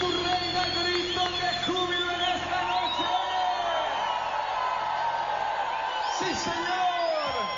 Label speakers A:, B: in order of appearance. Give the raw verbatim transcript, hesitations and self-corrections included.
A: tu reina, grito de júbilo en esta noche. ¡Sí, señor!